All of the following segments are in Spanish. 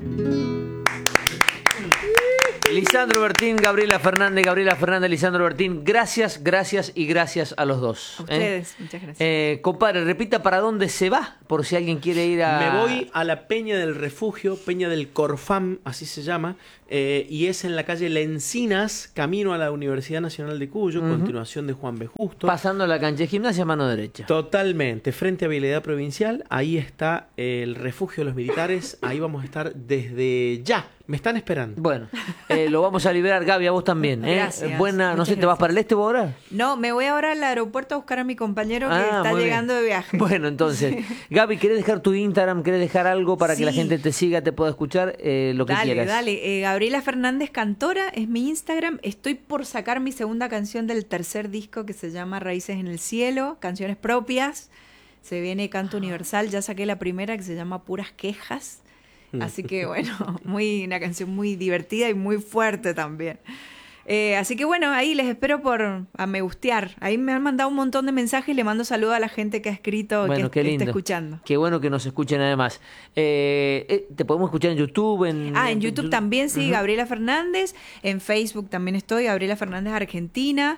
Lisandro Bertín, Gabriela Fernández, Lisandro Bertín, gracias y gracias a los dos. A ustedes, muchas gracias. Compadre, repita para dónde se va, por si alguien quiere ir a... Me voy a la Peña del Refugio, Peña del Corfam, así se llama, y es en la calle La Encinas, camino a la Universidad Nacional de Cuyo, continuación de Juan B. Justo. Pasando la cancha de gimnasia, mano derecha. Totalmente, frente a Vialidad Provincial, ahí está el refugio de los militares, ahí vamos a estar desde ya. Me están esperando. Bueno, lo vamos a liberar, Gaby, a vos también. Gracias. Buena, no sé, ¿te vas para el este vos ahora? No, me voy ahora al aeropuerto a buscar a mi compañero que está llegando de viaje. Bueno, entonces, Gaby, ¿querés dejar tu Instagram? ¿Querés dejar algo para que la gente te siga, te pueda escuchar? Lo que quieras. Dale. Gabriela Fernández Cantora es mi Instagram. Estoy por sacar mi segunda canción del tercer disco que se llama Raíces en el Cielo, canciones propias. Se viene Canto Universal. Ya saqué la primera que se llama Puras Quejas. Así que bueno, una canción muy divertida y muy fuerte también. Así que bueno, ahí les espero a me gustear. Ahí me han mandado un montón de mensajes. Le mando saludos a la gente que ha escrito, bueno, que lindo. está escuchando. Qué bueno que nos escuchen además. ¿Te podemos escuchar en YouTube? En YouTube también, sí, Gabriela Fernández. En Facebook también estoy, Gabriela Fernández Argentina.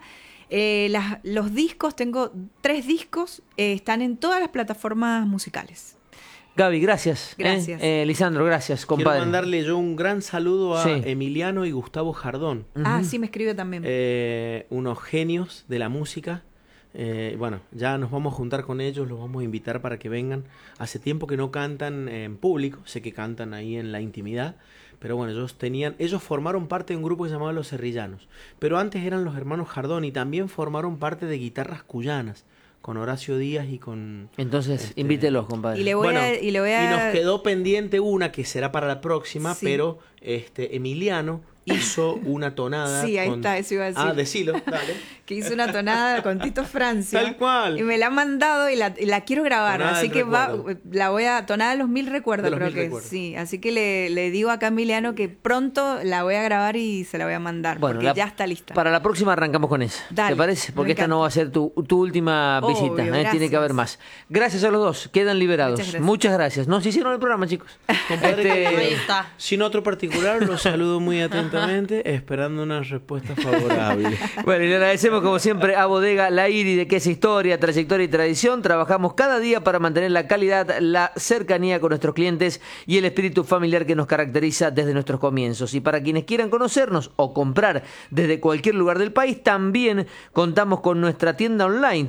Los discos, tengo 3 discos, están en todas las plataformas musicales. Gaby, gracias. Gracias. Lisandro, gracias, compadre. Quiero mandarle yo un gran saludo a Emiliano y Gustavo Jardón. Sí, me escribe también. Unos genios de la música. Bueno, ya nos vamos a juntar con ellos, los vamos a invitar para que vengan. Hace tiempo que no cantan en público, sé que cantan ahí en la intimidad, pero bueno, ellos formaron parte de un grupo que se llamaba Los Cerrillanos, pero antes eran los hermanos Jardón y también formaron parte de Guitarras Cuyanas, con Horacio Díaz y con... Entonces, invítelos, compadre. Y nos quedó pendiente una que será para la próxima, pero Emiliano hizo una tonada. Sí, ahí está, eso iba a decir. Decilo, dale. Que hizo una tonada con Tito Francia. Tal cual. Y me la ha mandado y la quiero grabar. Tonada así que la voy a... Tonada de los 1000 recuerdos, creo que sí. Así que le digo acá a Emiliano que pronto la voy a grabar y se la voy a mandar. Bueno, porque ya está lista. Para la próxima arrancamos con esa. Dale, ¿te parece? Porque esta no va a ser tu última visita. Tiene que haber más. Gracias a los dos. Quedan liberados. Muchas gracias. Nos hicieron el programa, chicos. Ahí está. Sin otro particular, los saludo muy atentamente, esperando una respuesta favorable. Bueno, y le agradecemos como siempre a Bodega La Iride, que es historia, trayectoria y tradición. Trabajamos cada día para mantener la calidad, la cercanía con nuestros clientes y el espíritu familiar que nos caracteriza desde nuestros comienzos. Y para quienes quieran conocernos o comprar desde cualquier lugar del país, también contamos con nuestra tienda online,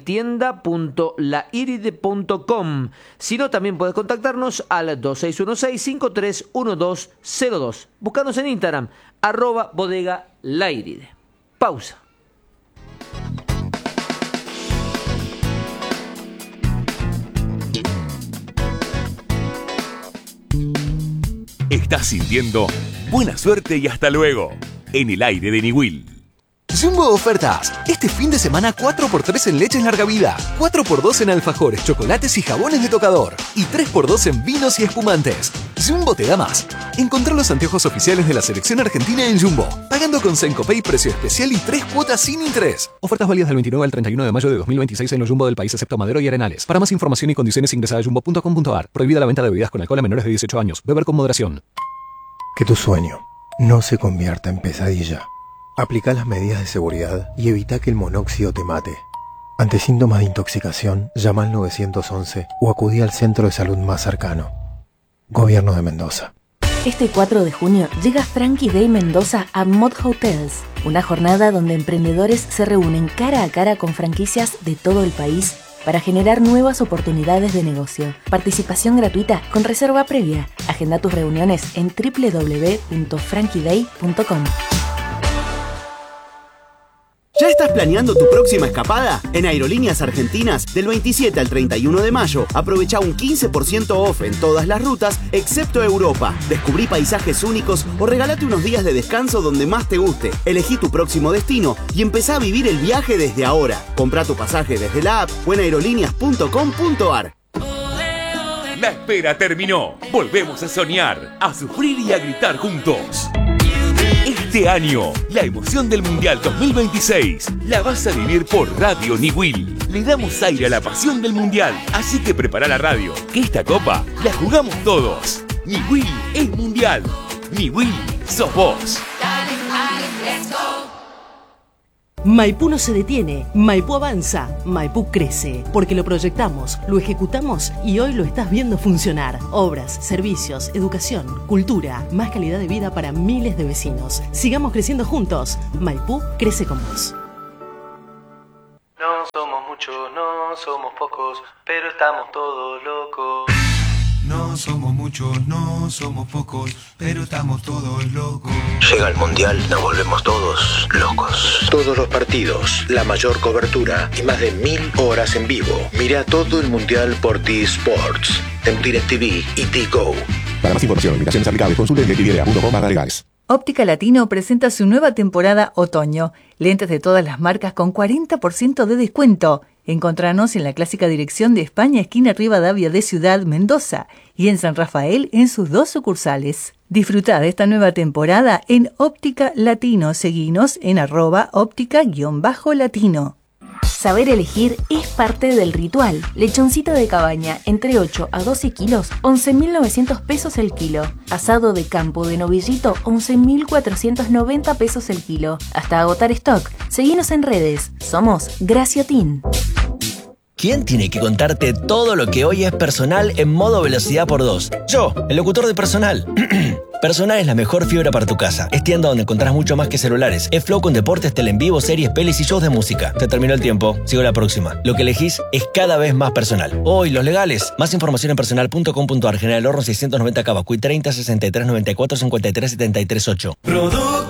tienda.lairide.com. Si no, también puedes contactarnos al 2616-531202. Buscanos en Instagram, @Bodega La Iride. Pausa. Estás sintiendo buena suerte y hasta luego en el aire de Niwil. Jumbo ofertas. Este fin de semana 4x3 en leches larga vida, 4x2 en alfajores, chocolates y jabones de tocador y 3x2 en vinos y espumantes. Jumbo te da más. Encontrá los anteojos oficiales de la selección argentina en Jumbo, pagando con Sencopay precio especial y 3 cuotas sin interés. Ofertas válidas del 29 al 31 de mayo de 2026 en los Jumbo del país excepto Madero y Arenales. Para más información y condiciones ingresa a jumbo.com.ar. Prohibida la venta de bebidas con alcohol a menores de 18 años. Beber con moderación. Que tu sueño no se convierta en pesadilla. Aplica las medidas de seguridad y evita que el monóxido te mate. Ante síntomas de intoxicación, llama al 911 o acudí al centro de salud más cercano. Gobierno de Mendoza. Este 4 de junio llega Frankie Day Mendoza a Mod Hotels, una jornada donde emprendedores se reúnen cara a cara con franquicias de todo el país para generar nuevas oportunidades de negocio. Participación gratuita con reserva previa. Agenda tus reuniones en www.frankieday.com. ¿Ya estás planeando tu próxima escapada? En Aerolíneas Argentinas, del 27 al 31 de mayo, aprovecha un 15% off en todas las rutas, excepto Europa. Descubrí paisajes únicos o regálate unos días de descanso donde más te guste. Elegí tu próximo destino y empezá a vivir el viaje desde ahora. Comprá tu pasaje desde la app o en aerolíneas.com.ar. La espera terminó. Volvemos a soñar, a sufrir y a gritar juntos. Este año, la emoción del Mundial 2026 la vas a vivir por Radio Niwil. Le damos aire a la pasión del Mundial, así que prepara la radio, que esta copa la jugamos todos. Mi Willy es mundial. Mi Willy sos vos. Maipú no se detiene, Maipú avanza, Maipú crece, porque lo proyectamos, lo ejecutamos y hoy lo estás viendo funcionar. Obras, servicios, educación, cultura, más calidad de vida para miles de vecinos. Sigamos creciendo juntos. Maipú crece con vos. No somos muchos, no somos pocos, pero estamos todos locos. No somos muchos, no somos pocos, pero estamos todos locos. Llega el Mundial, nos volvemos todos locos. Todos los partidos, la mayor cobertura y más de 1000 horas en vivo. Mira todo el Mundial por T-Sports, en DirecTV y T-Go. Para más información, limitaciones aplicables, consulte directv.com/legales. Óptica Latino presenta su nueva temporada otoño. Lentes de todas las marcas con 40% de descuento. Encontranos en la clásica dirección de España, esquina Rivadavia de Ciudad Mendoza, y en San Rafael en sus 2 sucursales. Disfruta de esta nueva temporada en Óptica Latino. Seguinos en @óptica_latino. Saber elegir es parte del ritual. Lechoncito de cabaña, entre 8 a 12 kilos, 11.900 pesos el kilo. Asado de campo de novillito, 11.490 pesos el kilo. Hasta agotar stock. Seguinos en redes. Somos Graciotin. ¿Quién tiene que contarte todo lo que hoy es Personal en modo velocidad por 2? Yo, el locutor de Personal. Personal es la mejor fibra para tu casa. Es tienda donde encontrás mucho más que celulares. Es Flow con deportes, tele en vivo, series, pelis y shows de música. Se terminó el tiempo. Sigo la próxima. Lo que elegís es cada vez más Personal. Hoy, los legales. Más información en personal.com.ar. General Horno 690 Cabacuy 30 63 94 53 73 8.